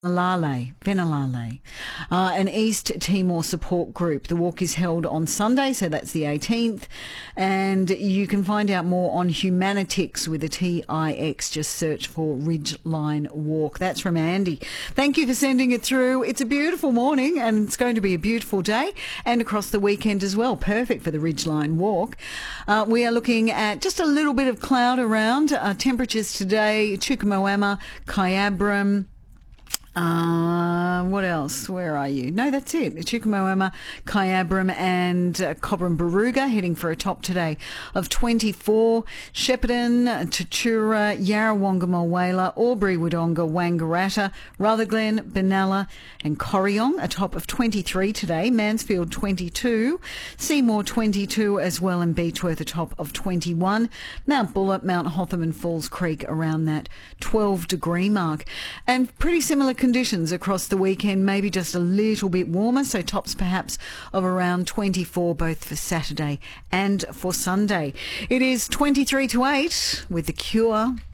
Venalale, an East Timor support group. The walk is held on Sunday, so that's the 18th, and you can find out more on Humanitix with a TIX. Just search for Ridgeline Walk. That's from Andy. Thank you for sending it through. It's a beautiful morning, and it's going to be a beautiful day, and across the weekend as well. Perfect for the Ridgeline Walk. We are looking at just a little bit of cloud around. Temperatures today, Chukamoama, Kyabram. What else? Where are you? No, that's it. Chukamoama, Kyabram and Cobram Baruga heading for a top today of 24. Shepparton, Tatura, Yarrawonga, Mulwala, Albury, Wodonga, Wangaratta, Rutherglen, Benalla and Corryong, a top of 23 today. Mansfield 22, Seymour 22 as well, and Beechworth a top of 21. Mount Buller, Mount Hotham and Falls Creek around that 12 degree mark. And pretty similar conditions across the weekend, maybe just a little bit warmer, so tops perhaps of around 24 both for Saturday and for Sunday. It is 23 to 8 with The Cure.